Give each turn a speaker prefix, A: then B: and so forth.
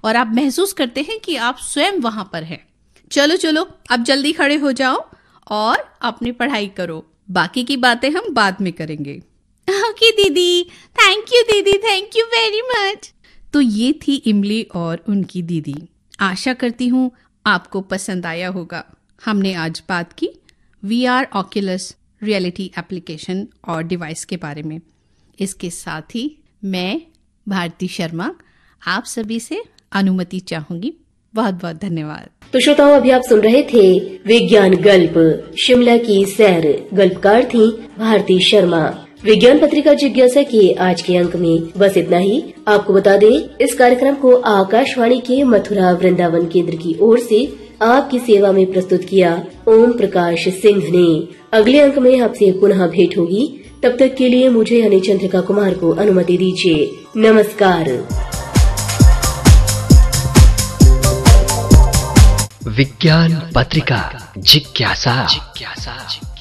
A: और आप महसूस करते हैं कि आप स्वयं वहां पर हैं। चलो चलो, अब जल्दी खड़े हो जाओ और अपनी पढ़ाई करो। बाकी की बातें हम बाद में करेंगे। ओके दीदी, थैंक यू दीदी, थैंक यू वेरी मच। तो ये थी इमली और उनकी दीदी। आशा करती हूँ आपको पसंद आया होगा। हमने आज बात की VR ऑक्यूलस रियलिटी एप्लीकेशन और डिवाइस के बारे में। इसके साथ ही मैं भारती शर्मा आप सभी से अनुमति चाहूंगी। बहुत बहुत धन्यवाद।
B: तो श्रोताओं, अभी आप सुन रहे थे विज्ञान गल्प, शिमला की सैर। गल्पकार थी भारती शर्मा। विज्ञान पत्रिका जिज्ञासा के आज के अंक में बस इतना ही। आपको बता दें, इस कार्यक्रम को आकाशवाणी के मथुरा वृंदावन केंद्र की ओर से आपकी सेवा में प्रस्तुत किया ओम प्रकाश सिंह ने। अगले अंक में आपसे पुनः भेंट होगी। तब तक के लिए मुझे यानी चंद्रिका कुमार को अनुमति दीजिए। नमस्कार।
C: विज्ञान पत्रिका जिज्ञासा।